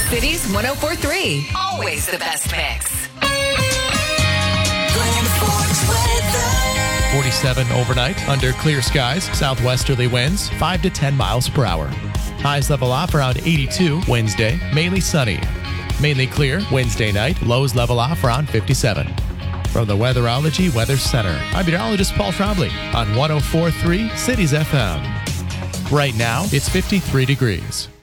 City's 104.3. Always the best mix. Glenn Ford's weather. 47 overnight under clear skies. Southwesterly winds 5 to 10 miles per hour. Highs level off around 82 Wednesday. Mainly sunny. Mainly clear Wednesday night. Lows level off around 57. From the Weatherology Weather Center, I'm meteorologist Paul Trombley on 104.3 Cities FM. Right now, it's 53 degrees.